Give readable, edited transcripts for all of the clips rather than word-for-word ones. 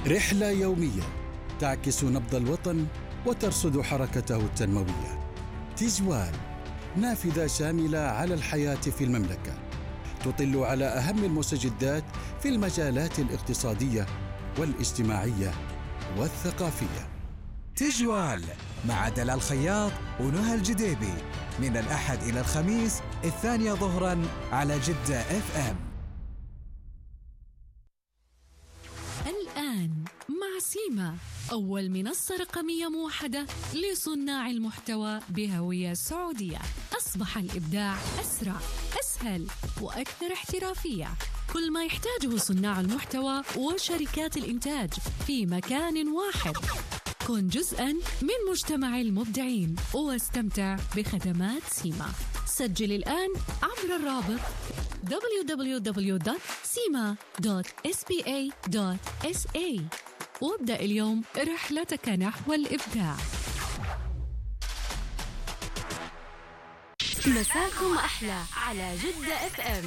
رحلة يومية تعكس نبض الوطن وترصد حركته التنموية. تجوال، نافذة شاملة على الحياة في المملكة، تطل على أهم المستجدات في المجالات الاقتصادية والاجتماعية والثقافية. تجوال مع دلال الخياط ونهى الجديبي من الأحد إلى الخميس 2 ظهرا على جدة FM. الآن مع سيما، أول منصة رقمية موحدة لصناع المحتوى بهوية سعودية. أصبح الإبداع أسرع، أسهل وأكثر احترافية. كل ما يحتاجه صناع المحتوى وشركات الإنتاج في مكان واحد. كن جزءاً من مجتمع المبدعين واستمتع بخدمات سيما. سجل الآن عبر الرابط www.sima.spa.sa وابدأ اليوم رحلتك نحو الإبداع. مساكم أحلى على جدة FM.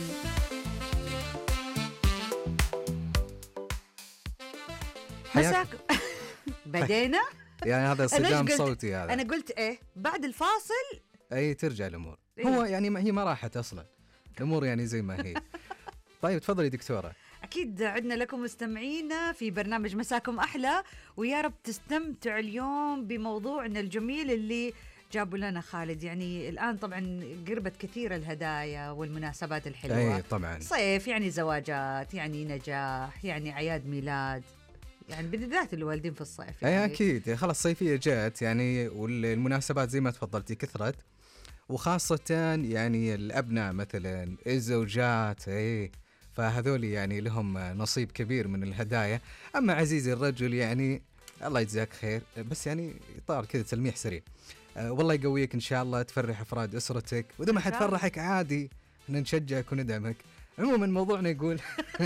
مساكم بدينا. يعني هذا صدام صوتي هذا. أنا قلت إيه بعد الفاصل أي ترجع الأمور. هو يعني هي ما راحت أصلا الأمور يعني زي ما هي. طيب تفضلي دكتورة. أكيد عدنا لكم مستمعينا في برنامج مساكم أحلى، ويا رب تستمتع اليوم بموضوعنا الجميل اللي جابوا لنا خالد. يعني الآن طبعا قربت كثير الهدايا والمناسبات الحلوة. أي طبعا. صيف يعني زواجات، يعني نجاح، يعني أعياد ميلاد، يعني بالذات الوالدين في الصيف. يعني أي أكيد خلاص صيفية جات يعني، والمناسبات زي ما تفضلتي كثرت، وخاصة يعني الأبناء مثلا الزوجات فهذول يعني لهم نصيب كبير من الهدايا. أما عزيزي الرجل يعني الله يجزاك خير، بس يعني طار كذا تلميح سريع. والله يقويك إن شاء الله، تفرح أفراد أسرتك، وإذا ما حتفرحك عادي إحنا نشجعك وندعمك. عموما موضوعنا يقول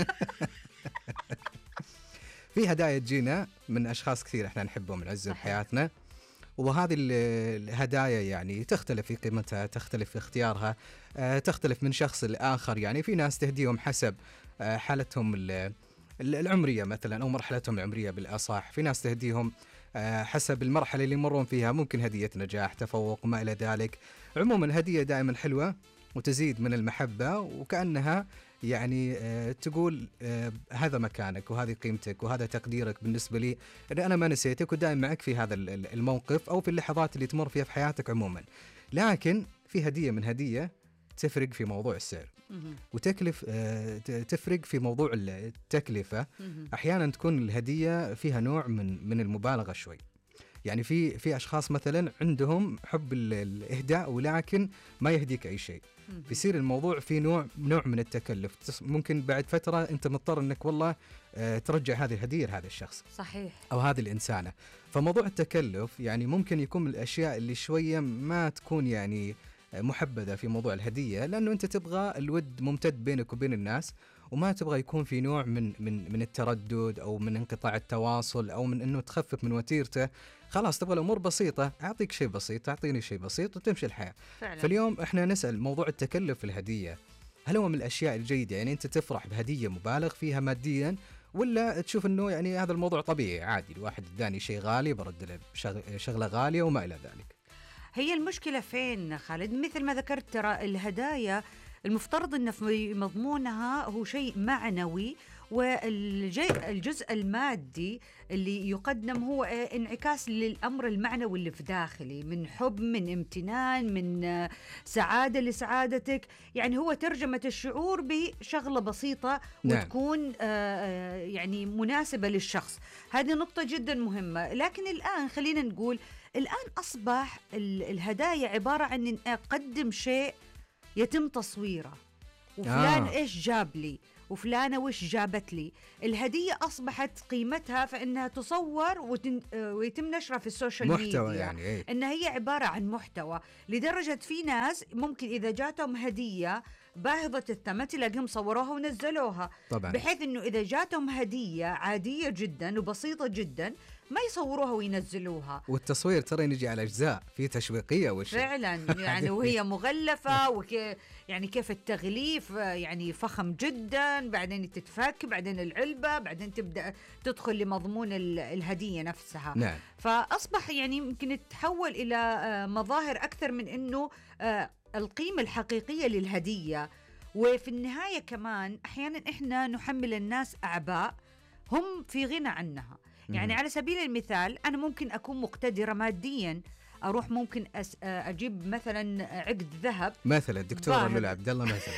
في هدايا تجينا من أشخاص كثير إحنا نحبهم ونعزهم بحياتنا، وهذه الهدايا يعني تختلف في قيمتها، تختلف في اختيارها، تختلف من شخص لآخر. يعني في ناس تهديهم حسب حالتهم العمرية مثلا، أو مرحلتهم العمرية بالأصح. في ناس تهديهم حسب المرحلة اللي يمرون فيها، ممكن هدية نجاح، تفوق، ما إلى ذلك. عموما الهدية دائما حلوة وتزيد من المحبة، وكأنها يعني تقول هذا مكانك وهذه قيمتك وهذا تقديرك بالنسبة لي، إن أنا ما نسيتك ودائما معك في هذا الموقف أو في اللحظات اللي تمر فيها في حياتك عموما. لكن في هدية من هدية تفرق في موضوع السعر، وتكلف تفرق في موضوع التكلفة. أحيانا تكون الهدية فيها نوع من المبالغة شوي. يعني في أشخاص مثلا عندهم حب الإهداء ولكن ما يهديك أي شيء، بيصير الموضوع في نوع من التكلف. ممكن بعد فترة أنت مضطر أنك والله ترجع هذه الهدية لهذا الشخص، صحيح، أو هذه الإنسانة. فموضوع التكلف يعني ممكن يكون من الأشياء اللي شوية ما تكون يعني محبذة في موضوع الهدية، لأنه أنت تبغى الود ممتد بينك وبين الناس، وما تبغى يكون في نوع من التردد أو من انقطاع التواصل أو من أنه تخفف من وتيرته. خلاص تبغى الأمور بسيطة، أعطيك شيء بسيط، تعطيني شيء بسيط وتمشي الحياة فعلا. فاليوم إحنا نسأل موضوع التكلف في الهدية، هل هو من الأشياء الجيدة؟ يعني أنت تفرح بهدية مبالغ فيها ماديا، ولا تشوف أنه يعني هذا الموضوع طبيعي عادي، الواحد اداني شيء غالي برد له شغلة غالية وما إلى ذلك؟ هي المشكلة فين خالد؟ مثل ما ذكرت ترى الهدايا المفترض أن في مضمونها هو شيء معنوي، والجزء المادي اللي يقدم هو انعكاس للأمر المعنوي اللي في داخلي، من حب، من امتنان، من سعادة لسعادتك. يعني هو ترجمة الشعور بشغلة بسيطة وتكون يعني مناسبة للشخص. هذه نقطة جدا مهمة. لكن الآن خلينا نقول الآن أصبح الهدايا عبارة عن أن أقدم شيء يتم تصويره، وفلان إيش جاب لي وفلانة وإيش جابت لي. الهدية أصبحت قيمتها فإنها تصور ويتم نشرها في السوشيال محتوى ميديا، يعني إنها هي عبارة عن محتوى. لدرجة في ناس ممكن إذا جاتهم هدية باهظة الثمن تلاقيهم صوروها ونزلوها طبعا. بحيث انه اذا جاتهم هدية عادية جدا وبسيطة جدا ما يصوروها وينزلوها. والتصوير ترى يجي على اجزاء، في تشويقيه وش فعلا يعني وهي مغلفة يعني كيف التغليف يعني فخم جدا، بعدين تتفك، بعدين العلبة، بعدين تبدأ تدخل لمضمون الهدية نفسها. نعم. فأصبح يعني يمكن تتحول إلى مظاهر أكثر من أنه القيمة الحقيقية للهدية. وفي النهاية كمان أحيانا إحنا نحمل الناس أعباء هم في غنى عنها. يعني على سبيل المثال أنا ممكن أكون مقتدرة ماديا، أروح ممكن أجيب مثلا عقد ذهب، مثلا الدكتورة لولا عبد الله مثلا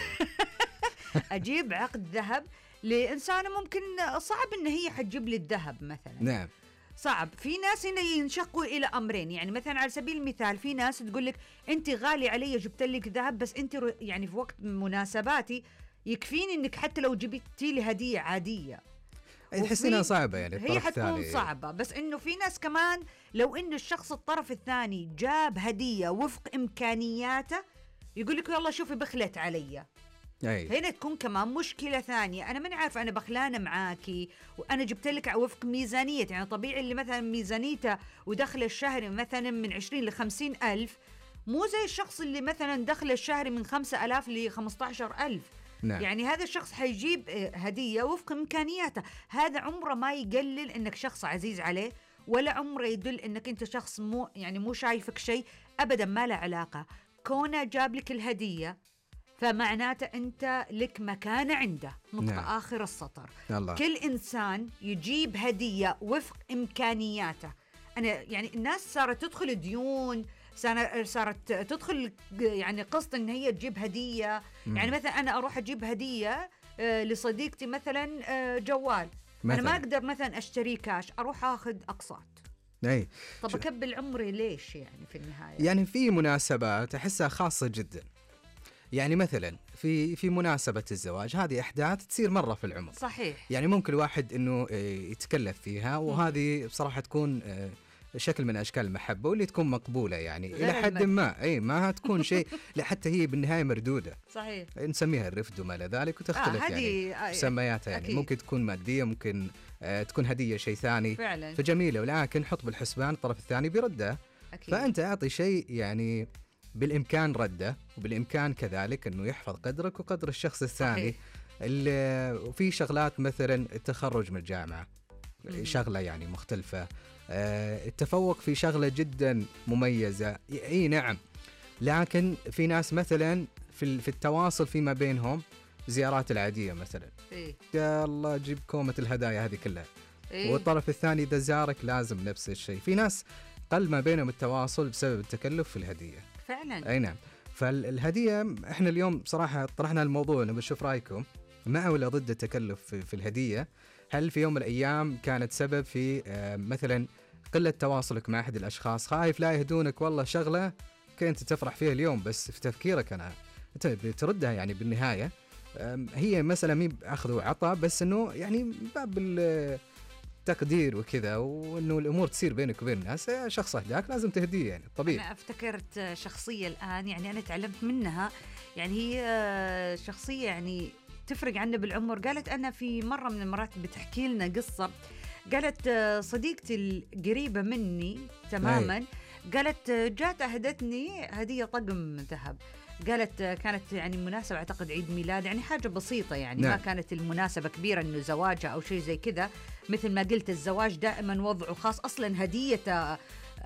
أجيب عقد ذهب لإنسانة ممكن صعب إن هي حتجيب لي الذهب مثلا. نعم. صعب. في ناس هنا ينشقوا إلى أمرين، يعني مثلا على سبيل المثال في ناس تقول لك أنت غالي علي جبت لك ذهب، بس أنت يعني في وقت مناسباتي يكفيني إنك حتى لو جبتي لي هدية عادية. تحس انها صعبة يعني هي حتكون صعبة. بس انه في ناس كمان لو انه الشخص الطرف الثاني جاب هدية وفق امكانياته يقول لك يلا شوفي بخلت علي. هنا تكون كمان مشكلة ثانية، أنا ماني عارفة أنا بخلانة معاكي وأنا جبت لك وفق ميزانية. يعني طبيعي اللي مثلا ميزانيته ودخل الشهري مثلا من 20 ل 50 ألف مو زي الشخص اللي مثلا دخل الشهري من 5,000 ل 15,000. نعم. يعني هذا الشخص حيجيب هدية وفق إمكانياته. هذا عمره ما يقلل إنك شخص عزيز عليه، ولا عمره يدل إنك أنت شخص مو شايفك شيء أبدا. ما له علاقة. كونه جاب لك الهدية فمعناته أنت لك مكانة عنده. نقطة. نعم. آخر السطر. الله. كل إنسان يجيب هدية وفق إمكانياته. أنا يعني الناس صارت تدخل ديون، صارت تدخل يعني قصة إن هي تجيب هدية. يعني مثلا أنا أروح أجيب هدية لصديقتي مثلا جوال مثلاً. أنا ما أقدر مثلا أشتري كاش، أروح أخذ أقساط. أي. طب أكبل عمري ليش يعني في النهاية؟ يعني في مناسبات أحسها خاصة جدا، يعني مثلا في مناسبة الزواج، هذه أحداث تصير مرة في العمر. صحيح. يعني ممكن الواحد إنه يتكلف فيها، وهذه بصراحة تكون شكل من أشكال المحبة واللي تكون مقبولة يعني إلى حد ما. أي ما تكون شيء لحتى هي بالنهاية مردودة. صحيح. نسميها الرفد وما إلى ذلك، وتختلف يعني مسمياتها. يعني ممكن تكون مادية، ممكن تكون هدية شيء ثاني فعلا. فجميلة، ولكن حط بالحسبان الطرف الثاني بيردها. فأنت أعطي شيء يعني بالإمكان رده، وبالإمكان كذلك أنه يحفظ قدرك وقدر الشخص الثاني. وفي شغلات مثلا التخرج من الجامعة شغلة يعني مختلفة، التفوق في شغلة جدا مميزة. اي نعم. لكن في ناس مثلا في التواصل فيما بينهم زيارات العادية مثلا، يلا جيب كومة الهدايا هذه كلها. والطرف الثاني إذا زارك لازم نفس الشيء. في ناس قل ما بينهم التواصل بسبب التكلف في الهدية فعلا. اي نعم. فالهدية احنا اليوم صراحة طرحنا الموضوع، نبي نشوف رايكم مع ولا ضد التكلف في الهدية. هل في يوم من الأيام كانت سبب في مثلا قلة تواصلك مع أحد الأشخاص، خايف لا يهدونك والله شغلة كنت تفرح فيها اليوم، بس في تفكيرك أنت بتردها يعني بالنهاية هي مثلا مي أخذ وعطاء، بس إنه يعني باب التقدير وكذا، وإنه الأمور تصير بينك وبين الناس. شخص أهداك لازم تهديه يعني طبيعي. أنا افتكرت شخصية الآن يعني أنا تعلمت منها، يعني هي شخصية يعني تفرق عنا بالعمر. قالت أنا في مرة من المرات بتحكي لنا قصة، قالت صديقتي القريبة مني تماما، قالت جات أهدتني هدية طقم ذهب. قالت كانت يعني مناسبة أعتقد عيد ميلاد، يعني حاجة بسيطة يعني ما كانت المناسبة كبيرة إنه زواجها أو شيء زي كذا. مثل ما قلت الزواج دائما وضعه خاص، أصلا هديته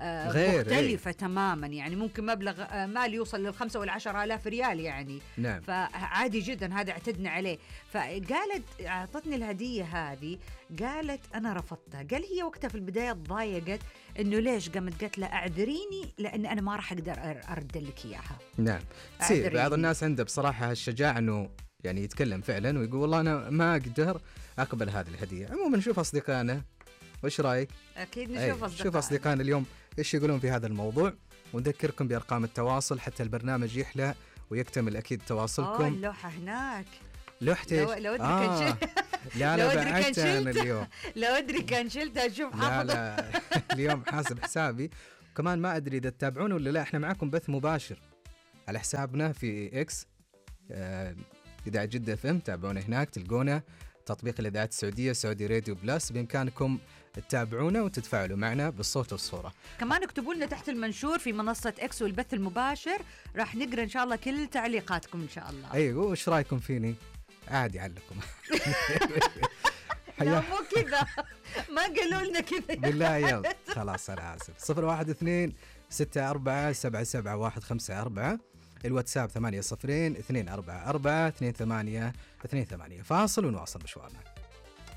مختلفة تماما، يعني ممكن مبلغ مالي يوصل لل5 وال10 آلاف ريال يعني. نعم. فعادي جدا هذا اعتدنا عليه. فقالت أعطتني الهدية هذه، قالت أنا رفضتها. قال هي وقتها في البداية تضايقت إنه ليش، قالت لا أعذريني لأن أنا ما راح أقدر أرد لك إياها. نعم. تصير بعض الناس عنده بصراحة الشجاعة إنه يعني يتكلم فعلا ويقول والله أنا ما أقدر أقبل هذه الهدية. عموما نشوف أصدقائنا وش رايك؟ أكيد نشوف شوف أصدقائنا اليوم إيش يقولون في هذا الموضوع، ونذكركم بأرقام التواصل حتى البرنامج يحلى ويكتمل أكيد تواصلكم. اللوحة هناك، لوحتك لو أدري كان لا بعدتها أنا اليوم. لو أدري كان شلتها. شوف لا اليوم حاسب حسابي. كمان ما أدري إذا تتابعون ولا لا، إحنا معكم بث مباشر على حسابنا في إكس إذاعة جدة FM، تابعونا هناك، تلقونا تطبيق الإذاعات السعودية سعودي راديو بلس، بإمكانكم تتابعونا وتتفاعلوا معنا بالصوت والصورة. كمان اكتبوا لنا تحت المنشور في منصة إكس والبث المباشر، راح نقرأ إن شاء الله كل تعليقاتكم إن شاء الله. أيوة، وإيش رأيكم فيني؟ عادي علكم. لا مو كذا، ما قالوا لنا كذا بالله. يلا خلاص أنا آسف. 012-2677154، الواتساب 802442828. فاصل ونواصل مشوارنا.